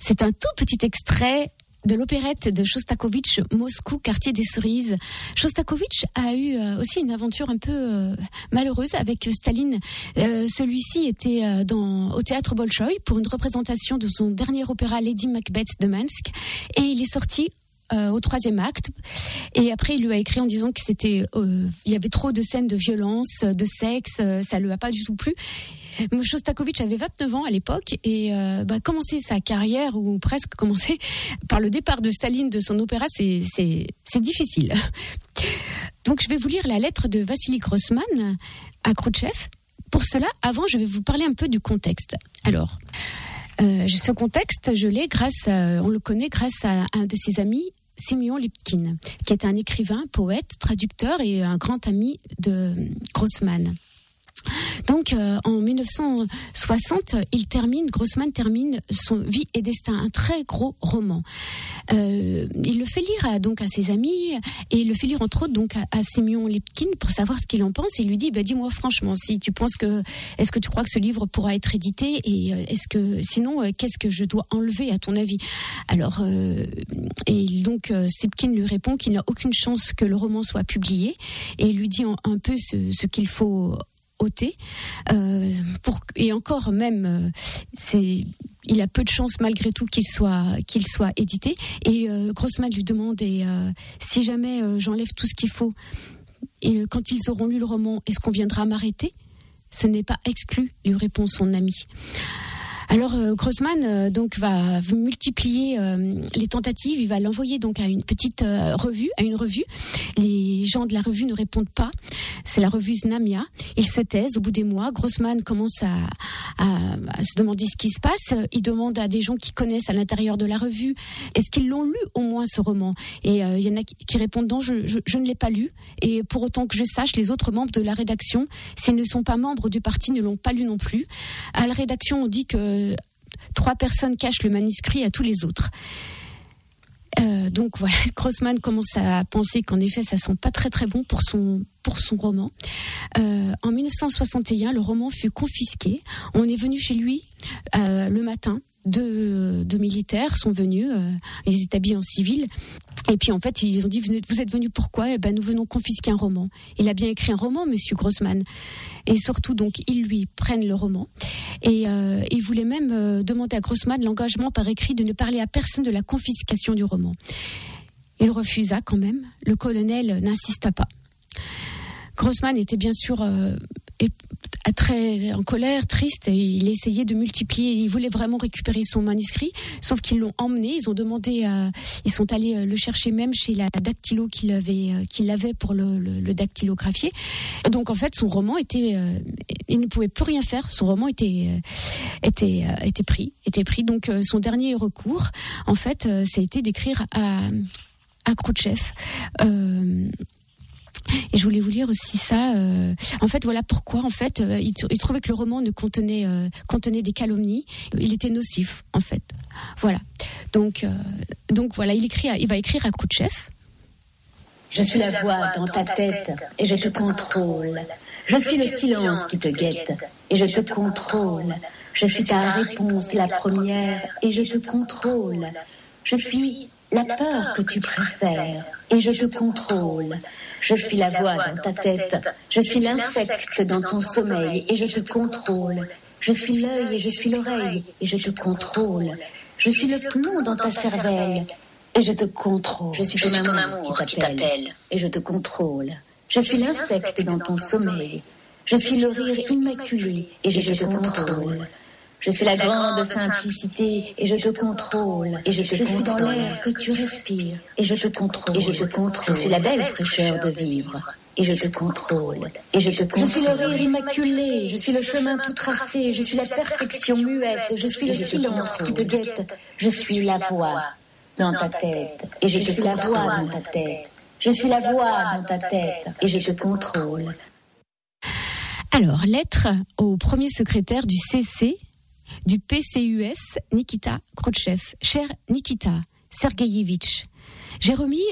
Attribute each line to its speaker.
Speaker 1: C'est un tout petit extrait de l'opérette de Shostakovich, Moscou, quartier des Cerises. Shostakovich a eu aussi une aventure un peu malheureuse avec Staline. Celui-ci était au théâtre Bolchoï pour une représentation de son dernier opéra Lady Macbeth de Minsk, et il est sorti au 3e acte, et après il lui a écrit en disant que il y avait trop de scènes de violence, de sexe, ça lui a pas du tout plu. Shostakovich avait 29 ans à l'époque et commencer sa carrière, ou presque commencer par le départ de Staline de son opéra, c'est difficile. Donc je vais vous lire la lettre de Vassili Grossman à Khrouchtchev. Pour cela, avant, je vais vous parler un peu du contexte. Alors, ce contexte, on le connaît grâce à un de ses amis, Simeon Lipkin, qui est un écrivain, poète, traducteur et un grand ami de Grossman. Donc, en 1960, Grossman termine son Vie et Destin, un très gros roman. Il le fait lire à ses amis, et il le fait lire entre autres donc à Simeon Lipkin pour savoir ce qu'il en pense. Il lui dit, dis-moi franchement, si tu penses est-ce que tu crois que ce livre pourra être édité, et sinon, qu'est-ce que je dois enlever à ton avis? Alors, Lipkin lui répond qu'il n'a aucune chance que le roman soit publié, et il lui dit un peu ce qu'il faut ôter, et encore même, il a peu de chance malgré tout qu'il soit édité. Et Grossman lui demande, si jamais j'enlève tout ce qu'il faut, et quand ils auront lu le roman, est-ce qu'on viendra m'arrêter? Ce n'est pas exclu, lui répond son ami. Alors Grossman va multiplier les tentatives. Il va l'envoyer donc à une petite revue. Les gens de la revue ne répondent pas. C'est la revue Znamia. Ils se taisent. Au bout des mois, Grossman commence à se demander ce qui se passe. Il demande à des gens qui connaissent à l'intérieur de la revue, est-ce qu'ils l'ont lu au moins ce roman? Et il y en a qui répondent non, je ne l'ai pas lu. Et pour autant que je sache, les autres membres de la rédaction, s'ils ne sont pas membres du parti, ne l'ont pas lu non plus. À la rédaction, on dit que 3 personnes cachent le manuscrit à tous les autres. Donc voilà, Grossman commence à penser qu'en effet ça sent pas très très bon pour son roman. En 1961, le roman fut confisqué. On est venu chez lui le matin. Deux militaires sont venus, ils étaient habillés en civil, et puis en fait ils ont dit, vous êtes venus pourquoi? Nous venons confisquer un roman. Il a bien écrit un roman, monsieur Grossman. Et surtout donc ils lui prennent le roman, et il voulait même demander à Grossman l'engagement par écrit de ne parler à personne de la confiscation du roman. Il refusa quand même, le colonel n'insista pas. Grossman était bien sûr très en colère, triste, et il essayait de multiplier, il voulait vraiment récupérer son manuscrit, sauf qu'ils l'ont emmené, ils sont allés le chercher même chez la dactylo qu'il avait pour le dactylographier. Donc en fait son roman il ne pouvait plus rien faire, son roman était pris. Donc son dernier recours en fait ça a été d'écrire à Khrouchtchev. Et je voulais vous lire aussi ça. En fait, voilà pourquoi. En fait, il trouvait que le roman contenait des calomnies. Il était nocif, en fait. Voilà. Donc voilà, il va écrire à Khrouchtchev.
Speaker 2: Je suis la voix dans ta tête et je te contrôle. Je suis le silence qui te guette et je te contrôle. Je suis ta réponse, la première, et je te contrôle. Je suis la peur que tu préfères et je te contrôle. Je suis la voix dans ta tête, je suis l'insecte dans ton sommeil et je te contrôle. Je suis l'œil et je suis l'oreille et je te contrôle. Je suis le plomb dans ta cervelle et je te contrôle. Je suis ton amour qui t'appelle et je te contrôle. Je suis l'insecte dans ton sommeil. Je suis le rire immaculé et je te contrôle. Je suis la grande simplicité et je te contrôle. Je suis dans l'air que tu respires et je te contrôle. Je suis la belle fraîcheur de vivre et je te contrôle. Je suis le rire immaculé, je suis le chemin tout tracé, je suis la perfection muette, je suis le silence qui te guette. Je suis la voix dans ta tête et je suis la voix dans ta tête. Je suis la voix dans ta tête et je te contrôle.
Speaker 1: Alors, lettre au premier secrétaire du CC du PCUS, Nikita Khrouchtchev. Cher Nikita Sergeyevitch, j'ai remis